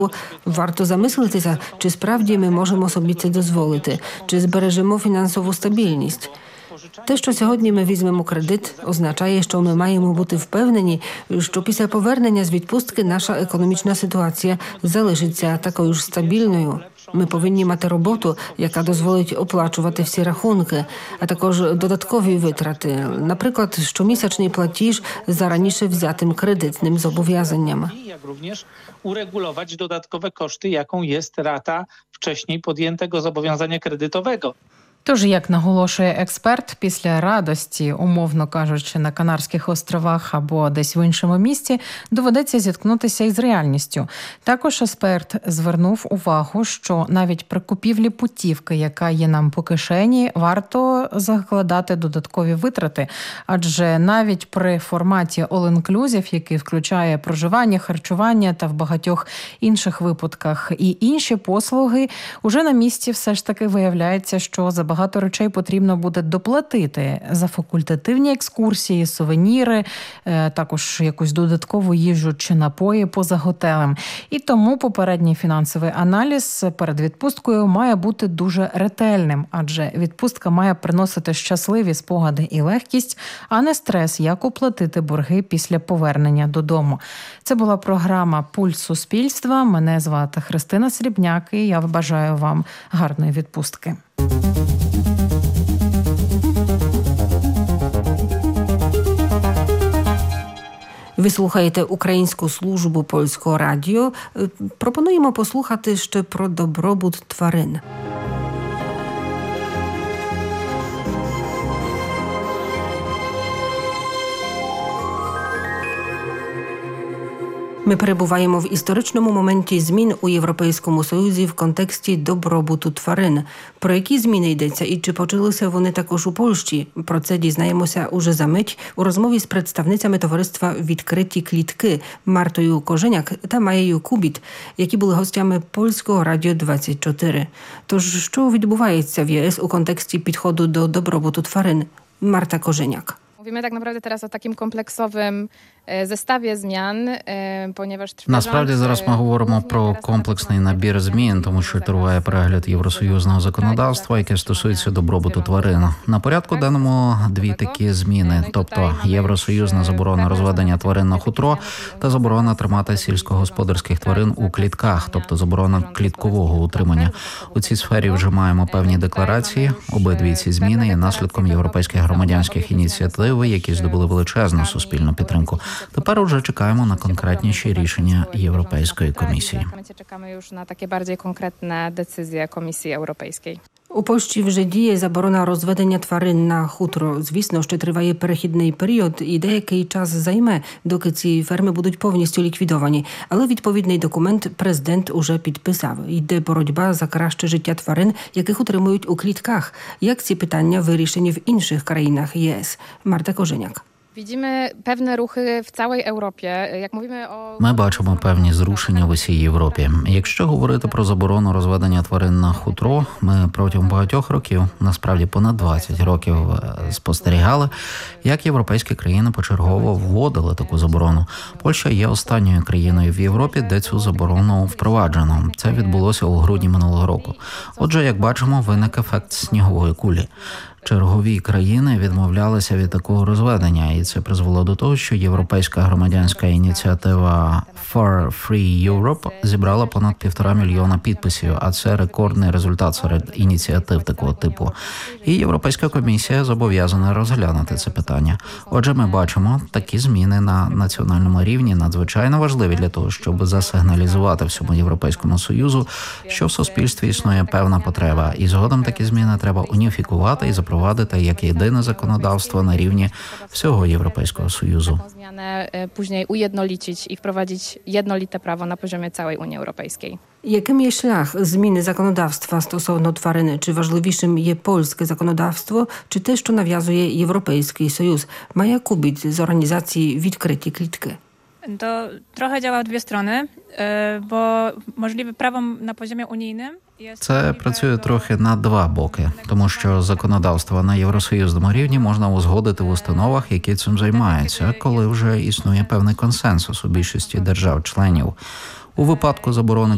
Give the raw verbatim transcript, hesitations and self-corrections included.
Варто замислитися, чи справді ми можемо собі це дозволити, чи збережемо фінансову стабільність. Те, що сьогодні ми візьмемо кредит, означає, що ми маємо бути впевнені, що після повернення з відпустки наша економічна ситуація залишиться такою ж стабільною. Ми повинні мати роботу, яка дозволить оплачувати всі рахунки, а також додаткові витрати, наприклад, щомісячний платіж за раніше взятим кредитним зобов'язанням. Jak również uregulować dodatkowe koszty, jaką jest rata wcześniej podjętego zobowiązania kredytowego. Тож, як наголошує експерт, після радості, умовно кажучи, на Канарських островах або десь в іншому місті, доведеться зіткнутися із реальністю. Також експерт звернув увагу, що навіть при купівлі путівки, яка є нам по кишені, варто закладати додаткові витрати. Адже навіть при форматі all-inclusive, який включає проживання, харчування та в багатьох інших випадках і інші послуги, уже на місці все ж таки виявляється, що за багато речей потрібно буде доплатити за факультативні екскурсії, сувеніри, також якусь додаткову їжу чи напої поза готелем. І тому попередній фінансовий аналіз перед відпусткою має бути дуже ретельним, адже відпустка має приносити щасливі спогади і легкість, а не стрес, як оплатити борги після повернення додому. Це була програма «Пульс суспільства». Мене звати Христина Срібняк, і я бажаю вам гарної відпустки. Ви слухаєте Українську службу Польського радіо. Пропонуємо послухати ще про добробут тварин. Ми перебуваємо в історичному моменті змін у Європейському Союзі в контексті добробуту тварин. Про які зміни йдеться і чи почалися вони також у Польщі? Про це дізнаємося уже за мить у розмові з представницями товариства «Відкриті клітки» Мартою Коженяк та Маєю Кубіт, які були гостями Польського радіо двадцять чотири. Тож, що відбувається в ЄС у контексті підходу до добробуту тварин? Марta Korzeniak. Mówimy tak naprawdę teraz o takim kompleksowym zestawie zmian, ponieważ trwa Насправді зараз ми говоримо про комплексний набір змін, тому що триває перегляд євросоюзного законодавства, яке стосується добробуту тварин. На порядку денному дві такі зміни, тобто євросоюзна заборона розведення тварин на хутро та заборона тримати сільськогосподарських тварин у клітках, тобто заборона кліткового утримання. У цій сфері вже маємо певні декларації. Обидві ці зміни є наслідком європейських громадянських ініціатив, які здобули величезну суспільну підтримку. Тепер уже чекаємо на конкретніші рішення Європейської комісії. Czekamy już na takie bardziej konkretne decyzje Komisji Europejskiej. У Польщі вже діє заборона розведення тварин на хутро. Звісно, що триває перехідний період і деякий час займе, доки ці ферми будуть повністю ліквідовані. Але відповідний документ президент уже підписав. Йде боротьба за краще життя тварин, яких утримують у клітках. Як ці питання вирішені в інших країнах ЄС? Марта Коженяк. Widzimy pewne ruchy w całej Europie. Jak mówimy o... Ми бачимо певні зрушення в усій Європі. Якщо говорити про заборону розведення тварин на хутро, ми протягом багатьох років, насправді понад двадцять років, спостерігали, як європейські країни почергово вводили таку заборону. Польща є останньою країною в Європі, де цю заборону впроваджено. Це відбулося у грудні минулого року. Отже, як бачимо, виник ефект снігової кулі. Чергові країни відмовлялися від такого розведення, і це призвело до того, що європейська громадянська ініціатива Fur Free Europe зібрала понад півтора мільйона підписів, а це рекордний результат серед ініціатив такого типу. І Європейська комісія зобов'язана розглянути це питання. Отже, ми бачимо, такі зміни на національному рівні надзвичайно важливі для того, щоб засигналізувати всьому Європейському Союзу, що в суспільстві існує певна потреба, і згодом такі зміни треба уніфікувати і запровадити запровадити як єдине законодавство на рівні всього Європейського Союзу. Zmianę później ujednolicić i wprowadzić jednolite prawo na poziomie całej Unii Europejskiej. Яким є шлях зміни законодавства стосовно тварин? Чи важливішим є польське законодавство, чи те, що нав'язує Європейський Союз? Maja Kubit z organizacji Відкриті клітки. To trochę działa w dwie strony, bo możliwe prawo na poziomie unijnym. Це працює трохи на два боки, тому що законодавство на євросоюзному рівні можна узгодити в установах, які цим займаються, коли вже існує певний консенсус у більшості держав-членів. У випадку заборони